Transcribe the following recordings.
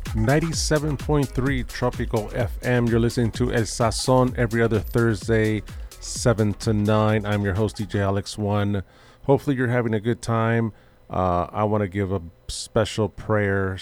97.3 Tropical FM. You're listening to El Sazon every other Thursday, 7 to 9. I'm your host, DJ Alex One. Hopefully, you're having a good time. I want to give a special prayer,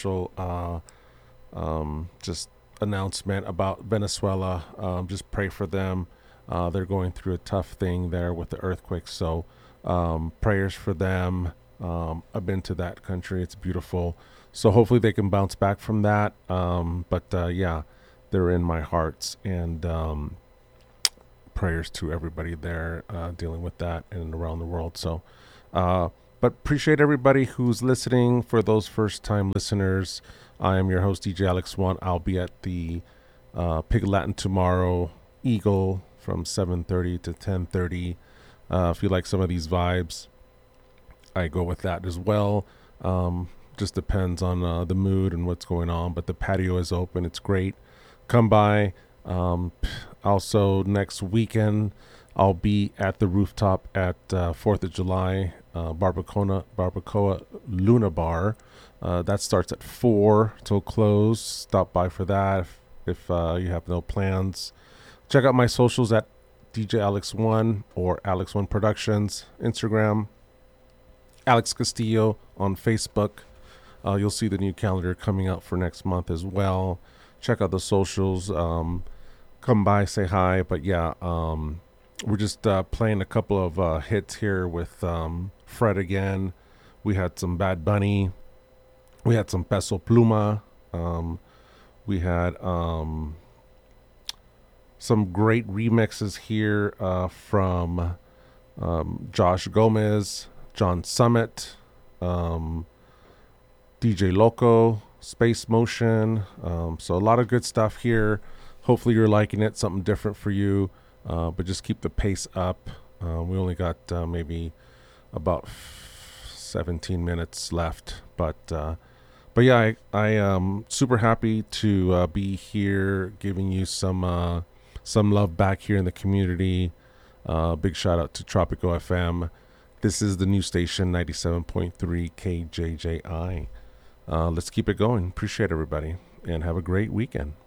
just announcement about Venezuela. Just pray for them. They're going through a tough thing there with the earthquake. So, prayers for them. I've been to that country. It's beautiful. So hopefully they can bounce back from that. Yeah, they're in my hearts, and prayers to everybody there dealing with that and around the world. So, but appreciate everybody who's listening. For those first-time listeners, I am your host, DJ Alex One. I'll be at the Pig Latin tomorrow, Eagle, from 7:30 to 10:30. If you like some of these vibes, I go with that as well. Just depends on the mood and what's going on, but the patio is open. It's great. Come by. Also, next weekend, I'll be at the rooftop at 4th of July, Barbacoa Luna Bar. That starts at 4 till close. Stop by for that if you have no plans. Check out my socials at DJ Alex One or Alex One Productions, Instagram, Alex Castillo on Facebook. You'll see the new calendar coming out for next month as well. Check out the socials. Come by, say hi. But yeah, we're just playing a couple of hits here with Fred again. We had some Bad Bunny. We had some Peso Pluma. We had some great remixes here from Josh Gomez, John Summit, DJ Loco, Space Motion. So a lot of good stuff here. Hopefully you're liking it, something different for you. But just keep the pace up. We only got maybe about 17 minutes left. But yeah, I am super happy to be here, giving you some love back here in the community. Big shout out to Tropico FM. This is the new station, 97.3 KJJI. Let's keep it going. Appreciate everybody, and have a great weekend.